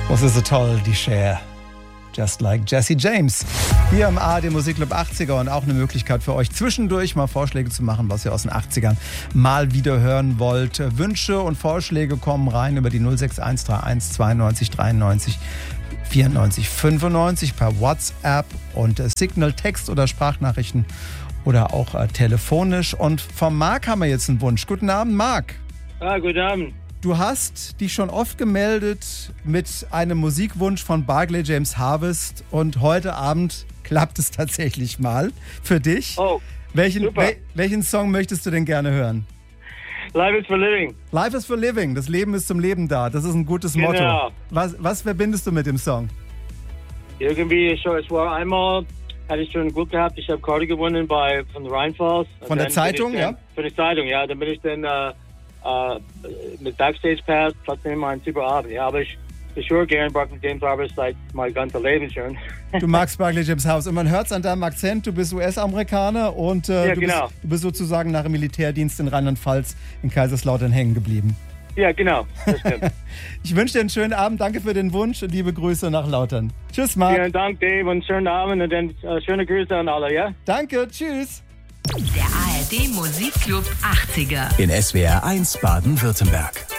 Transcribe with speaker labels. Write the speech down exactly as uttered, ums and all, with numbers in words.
Speaker 1: Was ist so toll, die Cher. Just like Jesse James. Hier im A R D Musikclub achtziger und auch eine Möglichkeit für euch zwischendurch mal Vorschläge zu machen, was ihr aus den achtzigern mal wieder hören wollt. Wünsche und Vorschläge kommen rein über die null sechs eins drei eins zweiundneunzig dreiundneunzig vierundneunzig fünfundneunzig per WhatsApp und äh, Signal, Text oder Sprachnachrichten oder auch äh, telefonisch. Und vom Marc haben wir jetzt einen Wunsch. Guten Abend, Marc.
Speaker 2: Ah, guten Abend.
Speaker 1: Du hast dich schon oft gemeldet mit einem Musikwunsch von Barclay James Harvest und heute Abend klappt es tatsächlich mal für dich.
Speaker 2: Oh,
Speaker 1: welchen,
Speaker 2: super.
Speaker 1: wel, welchen Song möchtest du denn gerne hören?
Speaker 2: Life is for living.
Speaker 1: Life is for living, das Leben ist zum Leben da. Das ist ein gutes
Speaker 2: Genau.
Speaker 1: Motto. Was, was verbindest du mit dem Song?
Speaker 2: Irgendwie, so, es war einmal, hatte ich schon Glück gehabt, ich habe Karte gewonnen bei, von Rheinfalls.
Speaker 1: Von der Zeitung, ja?
Speaker 2: Von der Zeitung, ja. Dann bin ich dann äh, äh, mit Backstage Pass, trotzdem ein super Abend. Ja, aber ich, ich höre gerne Barclay James Harvest seit mein ganzes Leben schon.
Speaker 1: Du magst Barclay James Harvest und man hört es an deinem Akzent, du bist U S-Amerikaner und äh,
Speaker 2: Ja,
Speaker 1: du,
Speaker 2: genau.
Speaker 1: bist, du bist sozusagen nach dem Militärdienst in Rheinland-Pfalz in Kaiserslautern hängen geblieben.
Speaker 2: Ja, genau, das stimmt.
Speaker 1: Ich wünsche dir einen schönen Abend, danke für den Wunsch und liebe Grüße nach Lautern. Tschüss, Marc.
Speaker 2: Vielen Dank, Dave, und schönen Abend und dann äh, schöne Grüße an alle, ja?
Speaker 1: Danke, tschüss.
Speaker 3: Der A R D Musikclub achtziger.
Speaker 4: In S W R eins Baden-Württemberg.